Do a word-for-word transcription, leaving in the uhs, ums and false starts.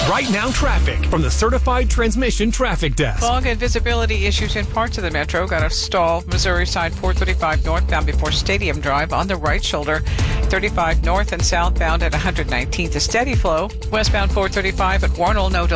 Right now traffic from the Certified Transmission Traffic Desk. Fog and visibility issues in parts of the metro. Got a stall. Missouri side four thirty-five northbound before Stadium Drive on the right shoulder. thirty-five north and southbound at one hundred nineteenth. A steady flow. Westbound four thirty-five at Warnell. No delay.